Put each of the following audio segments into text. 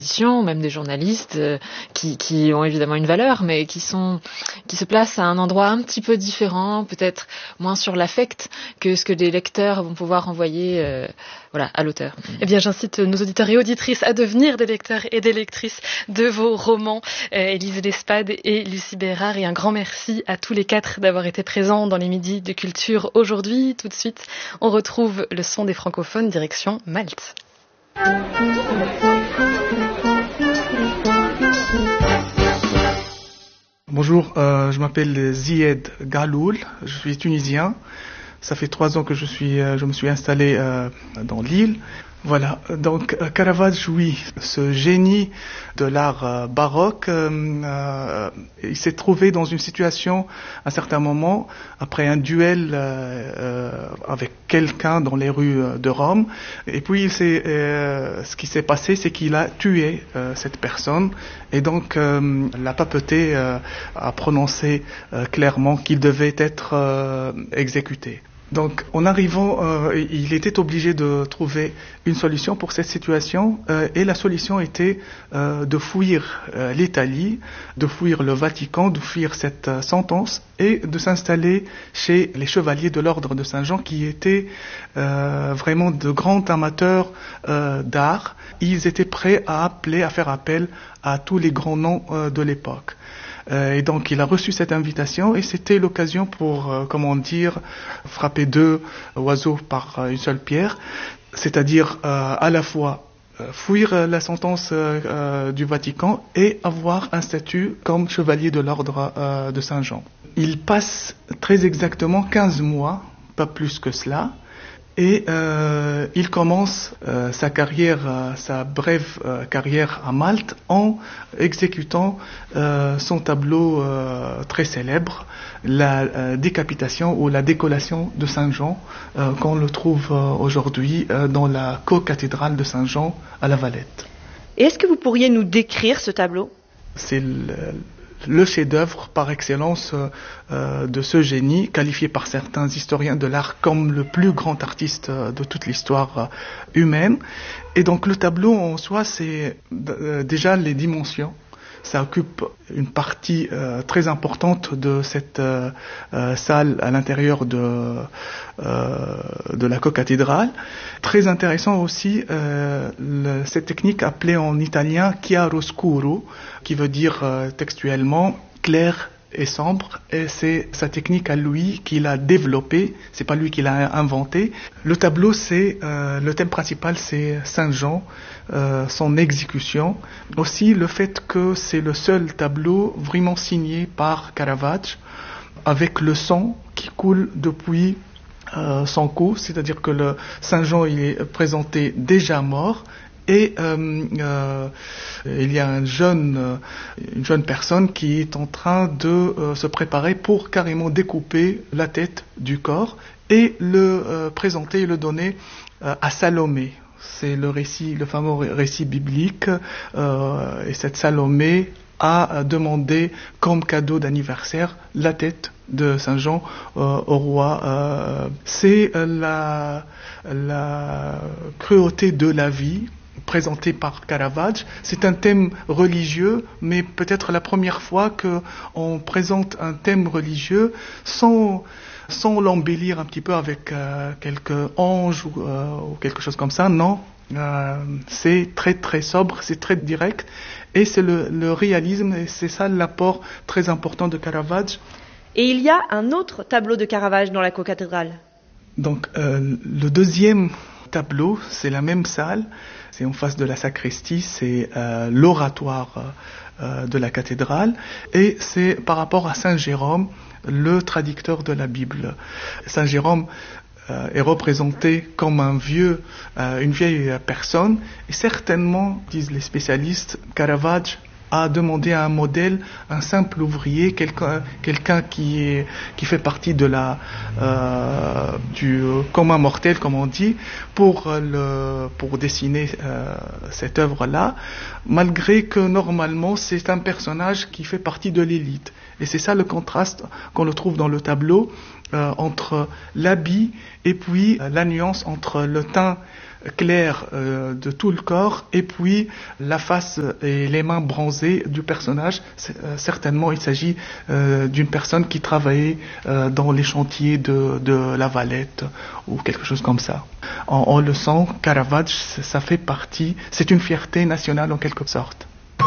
même des journalistes qui ont évidemment une valeur, mais qui se placent à un endroit un petit peu différent, peut-être moins sur l'affect que ce que les lecteurs vont pouvoir envoyer à l'auteur. Eh bien, j'incite nos auditeurs et auditrices à devenir des lecteurs et des lectrices de vos romans, Élise Lespade et Lucie Bérard. Et un grand merci à tous les quatre d'avoir été présents dans les Midis de Culture aujourd'hui. Tout de suite, on retrouve le son des francophones, direction Malte. Bonjour, je m'appelle Zied Galoul, je suis tunisien. Ça fait 3 ans que je me suis installé dans l'île. Voilà, donc Caravage, oui, ce génie de l'art baroque, il s'est trouvé dans une situation, à un certain moment, après un duel avec quelqu'un dans les rues de Rome. Et puis, ce qui s'est passé, c'est qu'il a tué cette personne. Et donc, la papauté a prononcé clairement qu'il devait être exécuté. Donc, en arrivant, il était obligé de trouver une solution pour cette situation, et la solution était de fuir l'Italie, de fuir le Vatican, de fuir cette sentence et de s'installer chez les chevaliers de l'ordre de Saint-Jean, qui étaient vraiment de grands amateurs d'art. Ils étaient prêts à faire appel à tous les grands noms de l'époque. Et donc il a reçu cette invitation et c'était l'occasion pour, frapper 2 oiseaux par une seule pierre, c'est-à-dire à la fois fuir la sentence du Vatican et avoir un statut comme chevalier de l'ordre de Saint-Jean. Il passe très exactement 15 mois, pas plus que cela. Et il commence sa brève carrière à Malte en exécutant son tableau très célèbre, la décapitation ou la décollation de Saint-Jean, qu'on le trouve aujourd'hui dans la co-cathédrale de Saint-Jean à La Valette. Et est-ce que vous pourriez nous décrire ce tableau ? C'est le chef-d'œuvre par excellence de ce génie, qualifié par certains historiens de l'art comme le plus grand artiste de toute l'histoire humaine. Et donc le tableau en soi, c'est déjà les dimensions. Ça occupe une partie très importante de cette salle à l'intérieur de la co-cathédrale. Très intéressant aussi cette technique appelée en italien chiaroscuro, qui veut dire textuellement clair et sombre, et c'est sa technique à lui qu'il a développée, c'est pas lui qui l'a inventé. Le tableau, le thème principal, c'est Saint Jean, son exécution. Aussi le fait que c'est le seul tableau vraiment signé par Caravage, avec le sang qui coule depuis son cou, c'est-à-dire que le Saint Jean il est présenté déjà mort. Et il y a une jeune personne qui est en train de se préparer pour carrément découper la tête du corps et le présenter et le donner à Salomé. C'est le fameux récit biblique, et cette Salomé a demandé comme cadeau d'anniversaire la tête de Saint Jean au roi. C'est la cruauté de la vie présenté par Caravage. C'est un thème religieux, mais peut-être la première fois qu'on présente un thème religieux sans l'embellir un petit peu avec quelques anges ou quelque chose comme ça. Non, c'est très très sobre, c'est très direct, et c'est le réalisme, et c'est ça l'apport très important de Caravage. Et il y a un autre tableau de Caravage dans la co-cathédrale. Donc le deuxième tableau, c'est la même salle, c'est en face de la sacristie, c'est l'oratoire de la cathédrale, et c'est par rapport à Saint Jérôme, le traducteur de la Bible. Saint Jérôme est représenté comme une vieille personne, et certainement, disent les spécialistes, Caravage a demandé à un modèle, un simple ouvrier, quelqu'un qui fait partie de du commun mortel, comme on dit, pour dessiner cette œuvre-là, malgré que normalement c'est un personnage qui fait partie de l'élite. Et c'est ça le contraste qu'on le trouve dans le tableau. entre l'habit et puis la nuance entre le teint clair de tout le corps et puis la face et les mains bronzées du personnage. Certainement, il s'agit d'une personne qui travaillait dans les chantiers de La Valette ou quelque chose comme ça. On le sent, Caravage, ça fait partie, c'est une fierté nationale en quelque sorte.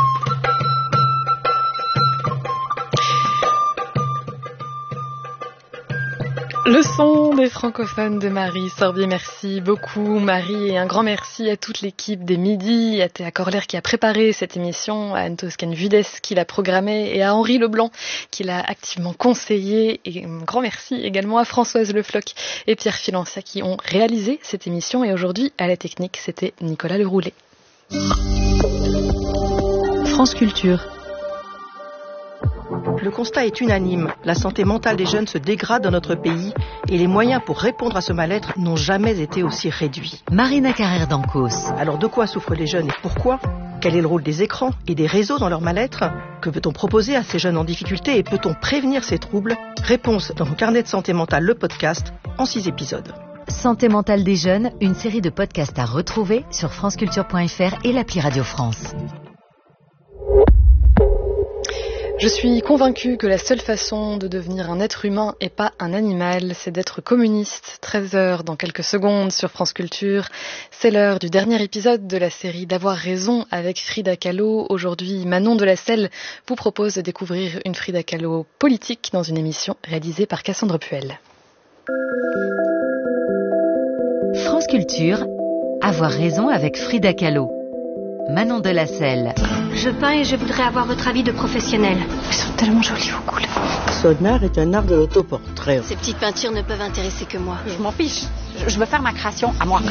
Le son des francophones de Marie Sorbier, merci beaucoup Marie, et un grand merci à toute l'équipe des Midis, à Théa Corler qui a préparé cette émission, à Anne-Toscane Vudes qui l'a programmée et à Henri Leblanc qui l'a activement conseillé, et un grand merci également à Françoise Le Floch et Pierre Filancia qui ont réalisé cette émission, et aujourd'hui à la technique c'était Nicolas Leroulet. France Culture. Le constat est unanime. La santé mentale des jeunes se dégrade dans notre pays et les moyens pour répondre à ce mal-être n'ont jamais été aussi réduits. Marina Carrère d'Ancos. Alors de quoi souffrent les jeunes et pourquoi ? Quel est le rôle des écrans et des réseaux dans leur mal-être ? Que peut-on proposer à ces jeunes en difficulté et peut-on prévenir ces troubles ? Réponse dans mon carnet de santé mentale, le podcast, en 6 épisodes. Santé mentale des jeunes, une série de podcasts à retrouver sur franceculture.fr et l'appli Radio France. Je suis convaincue que la seule façon de devenir un être humain et pas un animal, c'est d'être communiste. 13h dans quelques secondes sur France Culture. C'est l'heure du dernier épisode de la série d'Avoir raison avec Frida Kahlo. Aujourd'hui, Manon Delacelle vous propose de découvrir une Frida Kahlo politique dans une émission réalisée par Cassandre Puel. France Culture, Avoir raison avec Frida Kahlo. Manon Delacelle. Je peins et je voudrais avoir votre avis de professionnel. Elles sont tellement jolies vos couleurs. Sodnar est un art de l'autoportrait. Ces petites peintures ne peuvent intéresser que moi. Je m'en fiche. Je veux faire ma création à moi.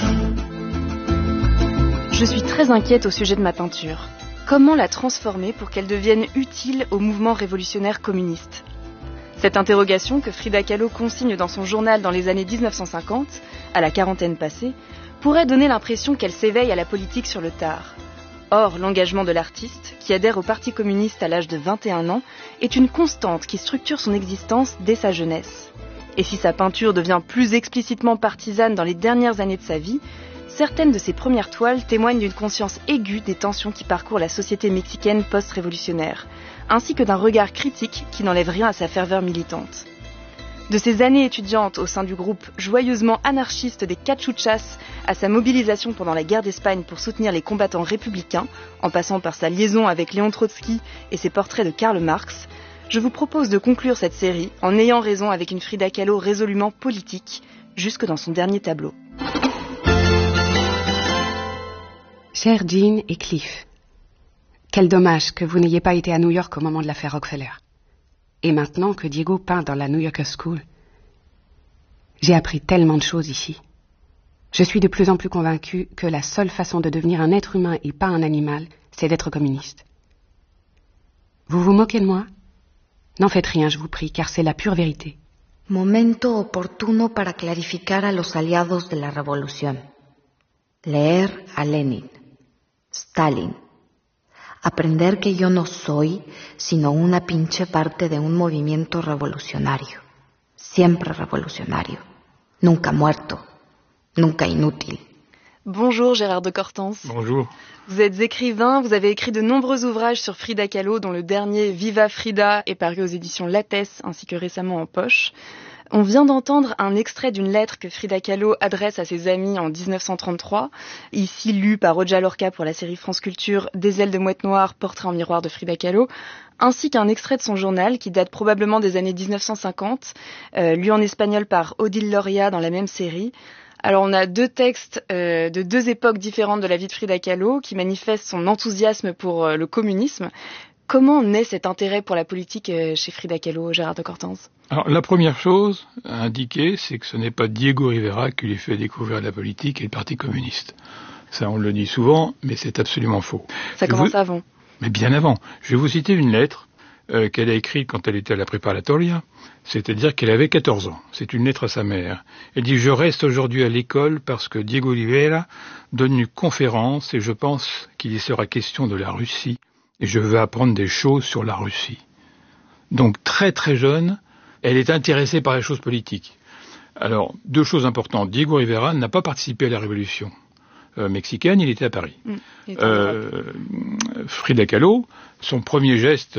Je suis très inquiète au sujet de ma peinture. Comment la transformer pour qu'elle devienne utile au mouvement révolutionnaire communiste ? Cette interrogation que Frida Kahlo consigne dans son journal dans les années 1950, à la quarantaine passée, pourrait donner l'impression qu'elle s'éveille à la politique sur le tard. Or, l'engagement de l'artiste, qui adhère au Parti communiste à l'âge de 21 ans, est une constante qui structure son existence dès sa jeunesse. Et si sa peinture devient plus explicitement partisane dans les dernières années de sa vie, certaines de ses premières toiles témoignent d'une conscience aiguë des tensions qui parcourent la société mexicaine post-révolutionnaire, ainsi que d'un regard critique qui n'enlève rien à sa ferveur militante. De ses années étudiantes au sein du groupe joyeusement anarchiste des Cachuchas à sa mobilisation pendant la guerre d'Espagne pour soutenir les combattants républicains, en passant par sa liaison avec Léon Trotsky et ses portraits de Karl Marx, je vous propose de conclure cette série en ayant raison avec une Frida Kahlo résolument politique, jusque dans son dernier tableau. Chers Jean et Cliff, quel dommage que vous n'ayez pas été à New York au moment de l'affaire Rockefeller. Et maintenant que Diego peint dans la New Yorker School, j'ai appris tellement de choses ici. Je suis de plus en plus convaincue que la seule façon de devenir un être humain et pas un animal, c'est d'être communiste. Vous vous moquez de moi ? N'en faites rien, je vous prie, car c'est la pure vérité. Momento oportuno para clarificar a los aliados de la revolución. Leer a Lenin, Stalin. Aprender que yo no soy sino una pinche parte de un movimiento revolucionario. Siempre revolucionario. Nunca muerto. Nunca inútil. Bonjour Gérard de Cortens. Bonjour. Vous êtes écrivain, vous avez écrit de nombreux ouvrages sur Frida Kahlo, dont le dernier Viva Frida est paru aux éditions Lattès ainsi que récemment en poche. On vient d'entendre un extrait d'une lettre que Frida Kahlo adresse à ses amis en 1933, ici lue par Roja Lorca pour la série France Culture Des ailes de mouette noire, portrait en miroir de Frida Kahlo, ainsi qu'un extrait de son journal qui date probablement des années 1950, lu en espagnol par Odile Loria dans la même série. Alors on a deux textes de deux époques différentes de la vie de Frida Kahlo qui manifestent son enthousiasme pour le communisme. Comment naît cet intérêt pour la politique chez Frida Kahlo, Gérard de Cortens ? Alors, la première chose à indiquer, c'est que ce n'est pas Diego Rivera qui lui fait découvrir la politique et le Parti communiste. Ça, on le dit souvent, mais c'est absolument faux. Ça commence avant. Mais bien avant. Je vais vous citer une lettre qu'elle a écrite quand elle était à la Preparatoria, c'est-à-dire qu'elle avait 14 ans. C'est une lettre à sa mère. Elle dit « Je reste aujourd'hui à l'école parce que Diego Rivera donne une conférence et je pense qu'il y sera question de la Russie. Et je veux apprendre des choses sur la Russie. » Donc très très jeune, Elle est intéressée par les choses politiques. Alors, 2 choses importantes. Diego Rivera n'a pas participé à la révolution mexicaine, il était à Paris. Frida Kahlo, son premier geste,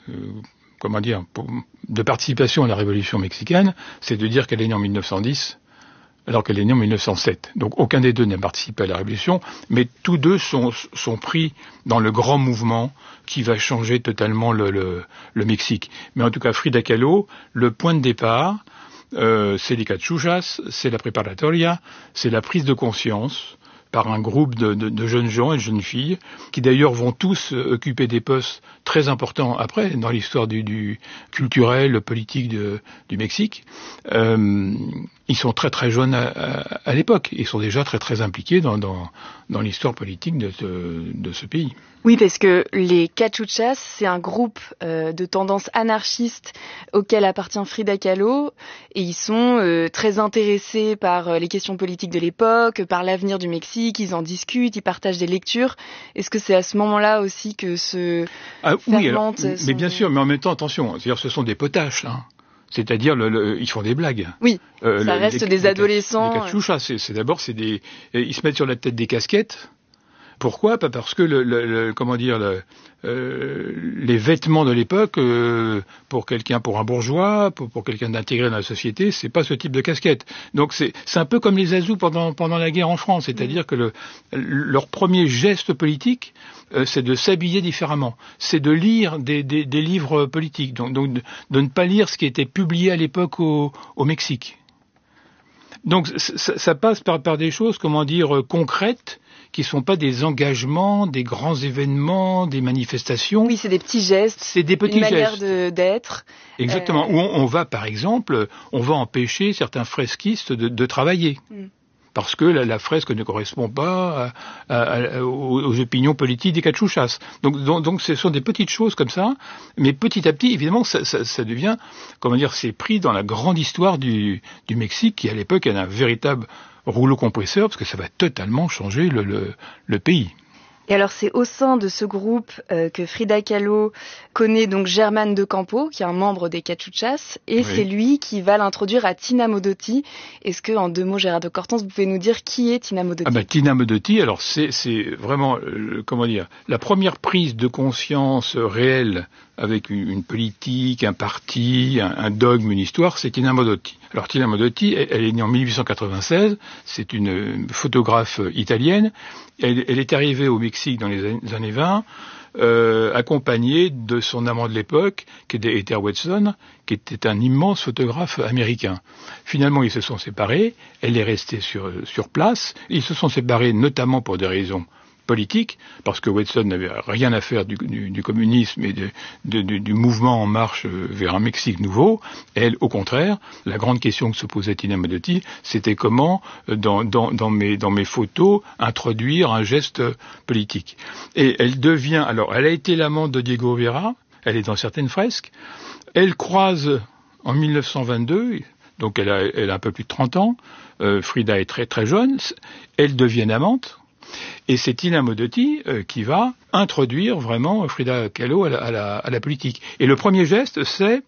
de participation à la révolution mexicaine, c'est de dire qu'elle est née en 1910, alors qu'elle est née en 1907. Donc aucun des deux n'a participé à la révolution, mais tous deux sont pris dans le grand mouvement qui va changer totalement le Mexique. Mais en tout cas, Frida Kahlo, le point de départ, c'est les cachuchas, c'est la preparatoria, c'est la prise de conscience par un groupe de jeunes gens et de jeunes filles, qui d'ailleurs vont tous occuper des postes très importants après dans l'histoire du culturel, politique du Mexique. Ils sont très très jeunes à l'époque. Ils sont déjà très très impliqués dans l'histoire politique de ce pays. Oui, parce que les Cachuchas, c'est un groupe de tendance anarchiste auquel appartient Frida Kahlo, et ils sont très intéressés par les questions politiques de l'époque, par l'avenir du Mexique, ils en discutent, ils partagent des lectures. Est-ce que c'est à ce moment-là aussi que fermente mais bien sûr, mais en même temps, attention, c'est-à-dire ce sont des potaches, là. C'est-à-dire, ils font des blagues. Oui, ça reste des adolescents. Les cachuchas, ils se mettent sur la tête des casquettes. Pourquoi ? Pas parce que les vêtements de l'époque, pour un bourgeois, pour quelqu'un d'intégrer dans la société, c'est pas ce type de casquette. Donc c'est un peu comme les Azous pendant la guerre en France, c'est-à-dire que leur premier geste politique, c'est de s'habiller différemment, c'est de lire des livres politiques, donc de ne pas lire ce qui était publié à l'époque au Mexique. Donc ça passe par des choses, concrètes, qui sont pas des engagements, des grands événements, des manifestations. Oui, c'est des petits gestes. C'est des petits gestes. Une manière d'être. Exactement. Où on va, par exemple, empêcher certains fresquistes de travailler. Parce que la fresque ne correspond pas aux opinions politiques des cachuchas. Donc ce sont des petites choses comme ça, mais petit à petit, évidemment, ça devient, c'est pris dans la grande histoire du Mexique, qui à l'époque est un véritable rouleau compresseur, parce que ça va totalement changer le pays. Et alors c'est au sein de ce groupe que Frida Kahlo connaît donc Germán de Campo, qui est un membre des Cachuchas, et c'est lui qui va l'introduire à Tina Modotti. Est-ce que, en 2 mots, Gérard de Cortance, vous pouvez nous dire qui est Tina Modotti ? Tina Modotti, alors c'est vraiment, la première prise de conscience réelle avec une politique, un parti, un dogme, une histoire, c'est Tina Modotti. Alors Tina Modotti, elle est née en 1896, c'est une photographe italienne. Elle est arrivée au Mexique dans les années 20, accompagnée de son amant de l'époque, qui était Ether Watson, qui était un immense photographe américain. Finalement, ils se sont séparés, elle est restée sur place. Ils se sont séparés notamment pour des raisons politique, parce que Watson n'avait rien à faire du communisme et du mouvement en marche vers un Mexique nouveau. Elle, au contraire, la grande question que se posait Tina Modotti, c'était comment, dans mes photos, introduire un geste politique. Et elle a été l'amante de Diego Rivera, elle est dans certaines fresques, elle croise en 1922, donc elle a un peu plus de 30 ans, Frida est très très jeune, elles deviennent amantes. Et c'est Tina Modotti qui va introduire vraiment Frida Kahlo à la politique. Et le premier geste, c'est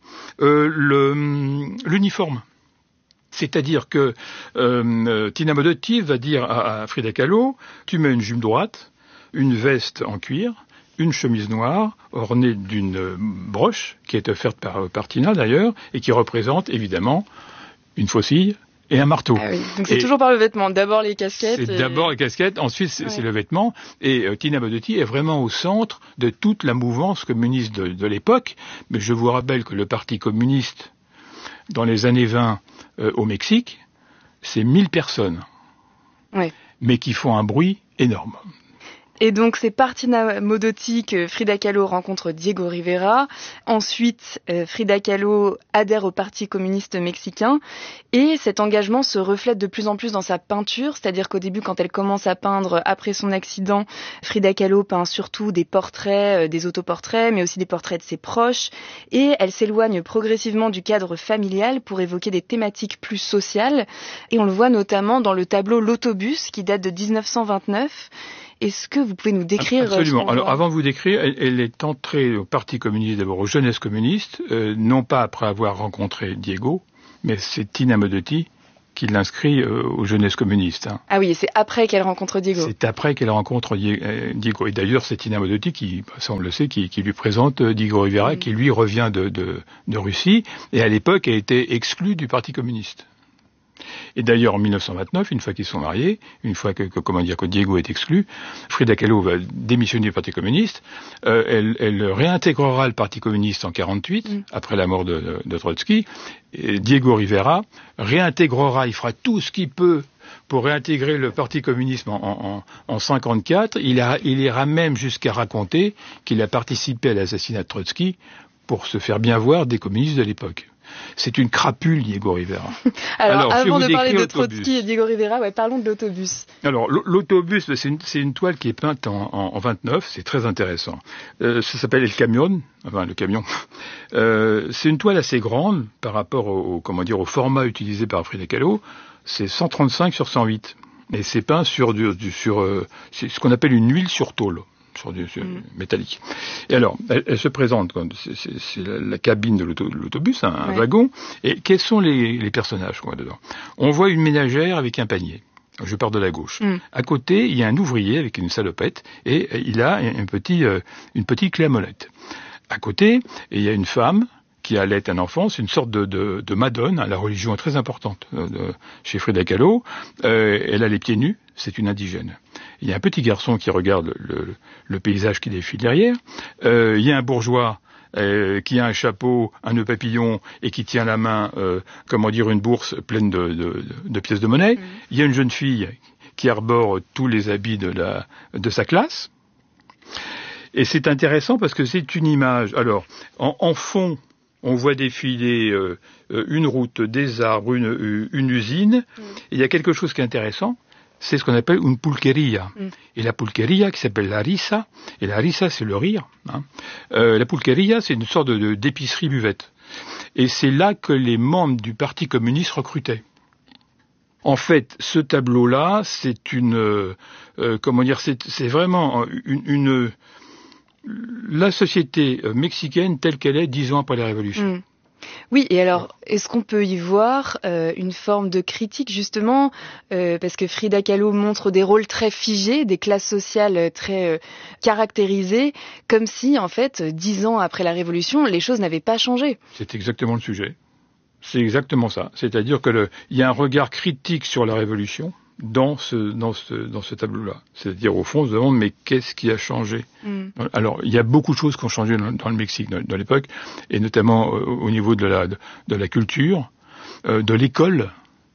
l'uniforme. C'est-à-dire que Tina Modotti va dire à Frida Kahlo, tu mets une jupe droite, une veste en cuir, une chemise noire ornée d'une broche qui est offerte par Tina d'ailleurs et qui représente évidemment une faucille et un marteau. Ah oui. Donc c'est toujours par le vêtement. D'abord les casquettes. C'est d'abord les casquettes, ensuite c'est le vêtement. Et Tina Modotti est vraiment au centre de toute la mouvance communiste de l'époque. Mais je vous rappelle que le Parti communiste, dans les années 20 au Mexique, c'est 1000 personnes. Ouais. Mais qui font un bruit énorme. Et donc c'est par Tina Modotti que Frida Kahlo rencontre Diego Rivera. Ensuite, Frida Kahlo adhère au Parti communiste mexicain. Et cet engagement se reflète de plus en plus dans sa peinture. C'est-à-dire qu'au début, quand elle commence à peindre après son accident, Frida Kahlo peint surtout des portraits, des autoportraits, mais aussi des portraits de ses proches. Et elle s'éloigne progressivement du cadre familial pour évoquer des thématiques plus sociales. Et on le voit notamment dans le tableau L'autobus, qui date de 1929. Est-ce que vous pouvez nous décrire Absolument. Alors, avant de vous décrire, elle est entrée au Parti communiste, d'abord aux Jeunesses communistes, non pas après avoir rencontré Diego, mais c'est Tina Modotti qui l'inscrit aux Jeunesses communistes. Hein. Ah oui, et c'est après qu'elle rencontre Diego. C'est après qu'elle rencontre Diego. Et d'ailleurs, c'est Tina Modotti qui, ça on le sait, qui lui présente Diego Rivera, qui lui revient de Russie, et à l'époque a été exclu du Parti communiste. Et d'ailleurs, en 1929, une fois qu'ils sont mariés, une fois que Diego est exclu, Frida Kahlo va démissionner du Parti communiste. Elle réintégrera le Parti communiste en 48, après la mort de Trotsky. Et Diego Rivera réintégrera, il fera tout ce qu'il peut pour réintégrer le Parti communiste en 54. Il ira même jusqu'à raconter qu'il a participé à l'assassinat de Trotsky pour se faire bien voir des communistes de l'époque. C'est une crapule, Diego Rivera. Alors avant de parler de Trotsky et Diego Rivera, parlons de l'autobus. Alors, l'autobus, c'est une toile qui est peinte en 29, c'est très intéressant. Ça s'appelle le camion. C'est une toile assez grande par rapport au format utilisé par Frida Kahlo. C'est 135 sur 108. Et c'est peint sur c'est ce qu'on appelle une huile sur tôle. Sur métallique. Et alors, elle se présente, c'est la cabine de l'autobus, un wagon, et quels sont les personnages dedans? On voit une ménagère avec un panier. Je pars de la gauche. À côté, il y a un ouvrier avec une salopette, et il a une petite clé à molette. À côté, il y a une femme qui allait un enfant, c'est une sorte de madone, la religion est très importante chez Frida Kahlo. Elle a les pieds nus, c'est une indigène. Il y a un petit garçon qui regarde le paysage qui défile derrière. Il y a un bourgeois qui a un chapeau, un nœud papillon et qui tient la main, une bourse pleine de pièces de monnaie. Il y a une jeune fille qui arbore tous les habits de sa classe. Et c'est intéressant parce que c'est une image. Alors, en fond, on voit défiler une route, des arbres, une usine. Il y a quelque chose qui est intéressant. C'est ce qu'on appelle une pulqueria. Et la pulqueria, qui s'appelle la risa, et la risa, c'est le rire. Hein. La pulqueria, c'est une sorte d'épicerie buvette. Et c'est là que les membres du Parti communiste recrutaient. En fait, ce tableau-là, c'est c'est vraiment la société mexicaine telle qu'elle est 10 ans après la Révolution. Oui, et alors, est-ce qu'on peut y voir une forme de critique, justement, parce que Frida Kahlo montre des rôles très figés, des classes sociales très caractérisées, comme si, en fait, 10 ans après la Révolution, les choses n'avaient pas changé. C'est exactement le sujet. C'est exactement ça. C'est-à-dire qu'il y a un regard critique sur la Révolution dans ce tableau-là. C'est-à-dire, au fond, on se demande, mais qu'est-ce qui a changé? Alors, il y a beaucoup de choses qui ont changé dans le Mexique, dans l'époque, et notamment au niveau de la culture, de l'école.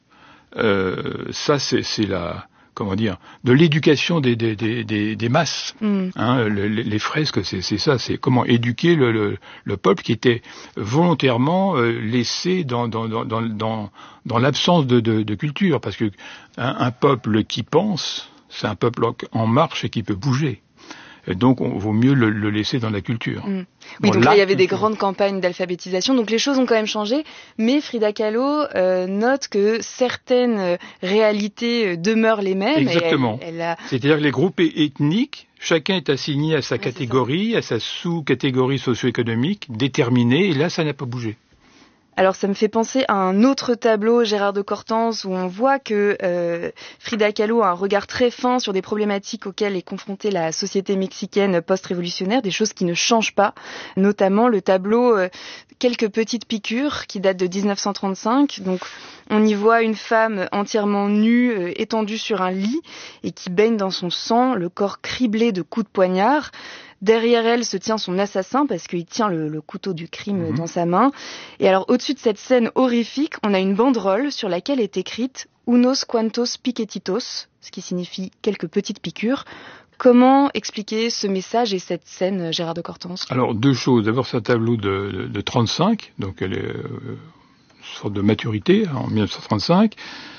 Ça, c'est de l'éducation des masses. Hein, les fresques, c'est ça, c'est comment éduquer le peuple qui était volontairement laissé dans l'absence de culture, parce que un peuple qui pense, c'est un peuple en marche et qui peut bouger. Et donc, on vaut mieux le laisser dans la culture. Oui, donc là, il y avait des grandes campagnes d'alphabétisation. Donc, les choses ont quand même changé. Mais Frida Kahlo note que certaines réalités demeurent les mêmes. Exactement. C'est-à-dire que les groupes ethniques, chacun est assigné à sa catégorie, à sa sous-catégorie socio-économique déterminée. Et là, ça n'a pas bougé. Alors ça me fait penser à un autre tableau, Gérard de Cortance, où on voit que Frida Kahlo a un regard très fin sur des problématiques auxquelles est confrontée la société mexicaine post-révolutionnaire, des choses qui ne changent pas, notamment le tableau Quelques petites piqûres qui date de 1935. Donc on y voit une femme entièrement nue, étendue sur un lit et qui baigne dans son sang, le corps criblé de coups de poignard. Derrière elle se tient son assassin parce qu'il tient le couteau du crime dans sa main. Et alors au-dessus de cette scène horrifique, on a une banderole sur laquelle est écrite « Unos cuantos piquetitos », ce qui signifie « quelques petites piqûres ». Comment expliquer ce message et cette scène, Gérard de Cortance? Alors deux choses. D'abord, c'est un tableau de 35, donc elle est une sorte de maturité en 1935.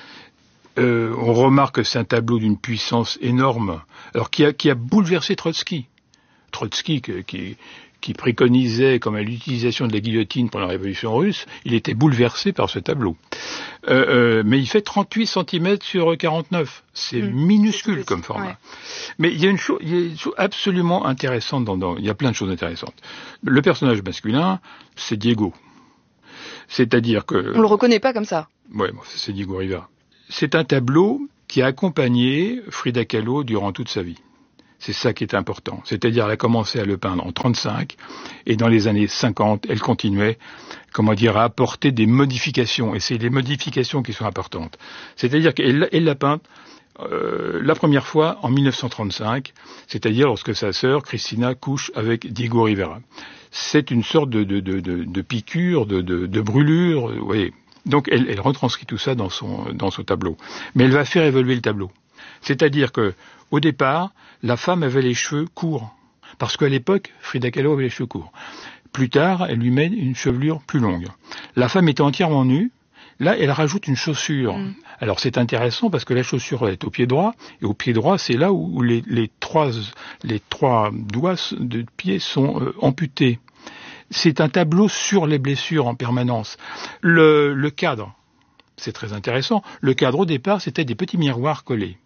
On remarque que c'est un tableau d'une puissance énorme, alors qui a bouleversé Trotsky. Trotsky qui préconisait comme l'utilisation de la guillotine pendant la Révolution russe, il était bouleversé par ce tableau. Mais il fait 38 cm sur 49. C'est minuscule comme format. Ouais. Mais il y a une chose absolument intéressante il y a plein de choses intéressantes. Le personnage masculin, c'est Diego. C'est-à-dire que... On le reconnaît pas comme ça. Ouais, c'est Diego Rivera. C'est un tableau qui a accompagné Frida Kahlo durant toute sa vie. C'est ça qui est important. C'est-à-dire, elle a commencé à le peindre en 1935, et dans les années 50, elle continuait, à apporter des modifications. Et c'est les modifications qui sont importantes. C'est-à-dire qu'elle l'a peinte la première fois en 1935, c'est-à-dire lorsque sa sœur, Cristina, couche avec Diego Rivera. C'est une sorte de piqûre, de brûlure, vous voyez. Donc, elle retranscrit tout ça dans son tableau. Mais elle va faire évoluer le tableau. C'est-à-dire que, au départ, la femme avait les cheveux courts. Parce qu'à l'époque, Frida Kahlo avait les cheveux courts. Plus tard, elle lui met une chevelure plus longue. La femme était entièrement nue. Là, elle rajoute une chaussure. Alors, c'est intéressant parce que la chaussure est au pied droit. Et au pied droit, c'est là où les trois doigts de pied sont amputés. C'est un tableau sur les blessures en permanence. Le cadre, c'est très intéressant. Le cadre, au départ, c'était des petits miroirs collés.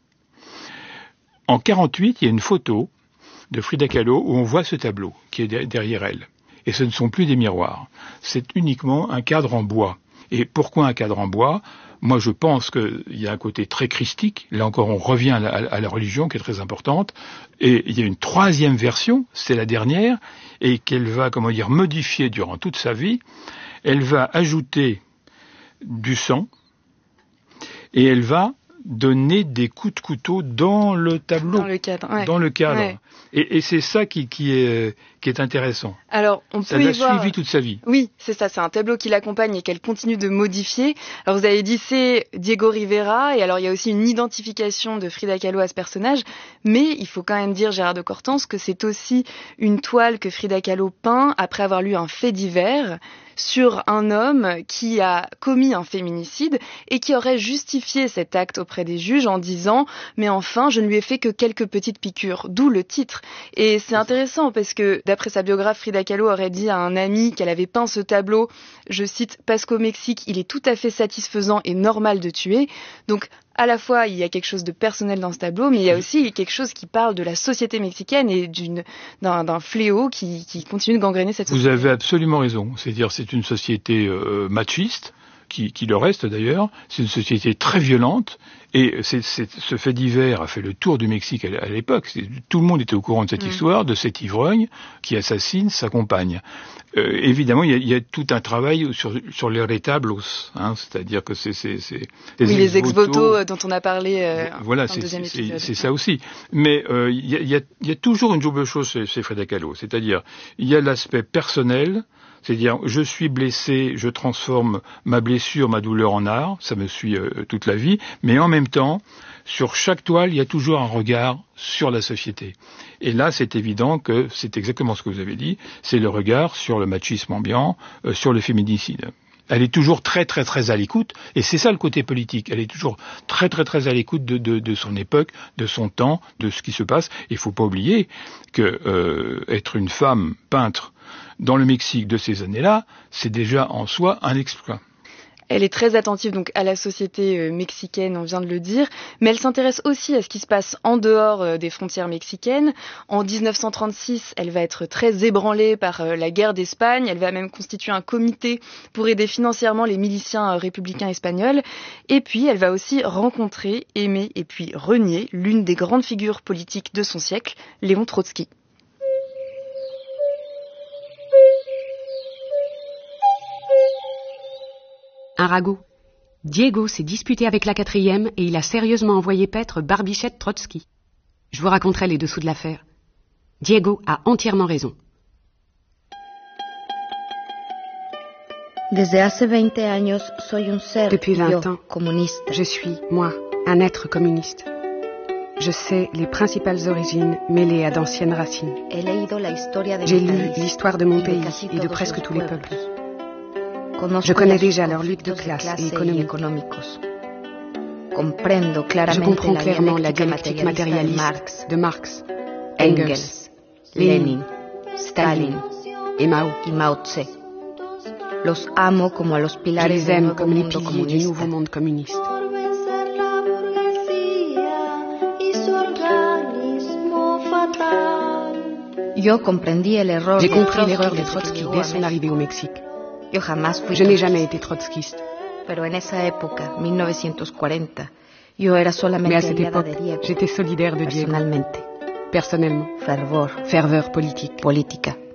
En 1948, il y a une photo de Frida Kahlo où on voit ce tableau qui est derrière elle. Et ce ne sont plus des miroirs. C'est uniquement un cadre en bois. Et pourquoi un cadre en bois ? Moi, je pense qu'il y a un côté très christique. Là encore, on revient à la religion qui est très importante. Et il y a une troisième version, c'est la dernière, et qu'elle va, modifier durant toute sa vie. Elle va ajouter du sang et elle va donner des coups de couteau dans le tableau. Dans le cadre, ouais. Dans le cadre. Ouais. Et c'est ça qui est intéressant. Alors, ça l'a suivi toute sa vie. Oui, c'est ça. C'est un tableau qui l'accompagne et qu'elle continue de modifier. Alors, vous avez dit, c'est Diego Rivera. Et alors, il y a aussi une identification de Frida Kahlo à ce personnage. Mais il faut quand même dire, Gérard de Cortance, que c'est aussi une toile que Frida Kahlo peint après avoir lu un fait divers sur un homme qui a commis un féminicide et qui aurait justifié cet acte auprès des juges en disant « Mais enfin, je ne lui ai fait que quelques petites piqûres », d'où le titre. Et c'est intéressant parce que, d'après sa biographe, Frida Kahlo aurait dit à un ami qu'elle avait peint ce tableau, je cite, « Parce qu'au Mexique, il est tout à fait satisfaisant et normal de tuer ». Donc, à la fois, il y a quelque chose de personnel dans ce tableau, mais il y a aussi quelque chose qui parle de la société mexicaine et d'un fléau qui continue de gangréner cette société. Vous avez absolument raison. C'est-à-dire, c'est une société machiste, qui le reste d'ailleurs. C'est une société très violente. Et ce fait divers a fait le tour du Mexique à l'époque. Tout le monde était au courant de cette histoire, de cet ivrogne qui assassine sa compagne. Évidemment, il y a tout un travail sur les retablos, c'est-à-dire que c'est les ex-voto dont on a parlé voilà, dans le deuxième épisode. C'est ça aussi. Mais il y a toujours une double chose chez Frida Kahlo, c'est-à-dire il y a l'aspect personnel. C'est-à-dire, je suis blessé, je transforme ma blessure, ma douleur en art, ça me suit toute la vie, mais en même temps, sur chaque toile, il y a toujours un regard sur la société. Et là, c'est évident que c'est exactement ce que vous avez dit, c'est le regard sur le machisme ambiant, sur le féminicide. Elle est toujours très très très à l'écoute, et c'est ça le côté politique. Elle est toujours très très très à l'écoute de son époque, de son temps, de ce qui se passe. Il faut pas oublier que être une femme peintre dans le Mexique de ces années-là, c'est déjà en soi un exploit. Elle est très attentive donc à la société mexicaine, on vient de le dire, mais elle s'intéresse aussi à ce qui se passe en dehors des frontières mexicaines. En 1936, elle va être très ébranlée par la guerre d'Espagne. Elle va même constituer un comité pour aider financièrement les miliciens républicains espagnols. Et puis, elle va aussi rencontrer, aimer et puis renier l'une des grandes figures politiques de son siècle, Léon Trotsky. Un ragot. Diego s'est disputé avec la 4e et il a sérieusement envoyé paître Barbichette Trotsky. Je vous raconterai les dessous de l'affaire. Diego a entièrement raison. Depuis 20 ans, je suis, moi, un être communiste. Je sais les principales origines mêlées à d'anciennes racines. J'ai lu l'histoire de mon pays et de presque tous les peuples. Je connais déjà leurs luttes de classe et économique. Je comprends clairement la dialectique matérialiste de Marx, Engels, Lenin, Stalin et Mao. y Mao Tse. Los amo como a los Je pilares les del aime nuevo comme les mundo piliers du comunista. nouveau monde communiste. Yo comprendí el error J'ai de compris Trotsky l'erreur de desde que Trotsky llegó dès a son México. arrivée au Mexique. Yo jamás fui Je n'ai trotskista, jamais été trotskiste. pero en esa época, 1940, yo era Mais solamente à cette aliada époque, de Diego, j'étais solidaire de Diego, personalmente. personnellement. Fervor, Ferveur politique. política.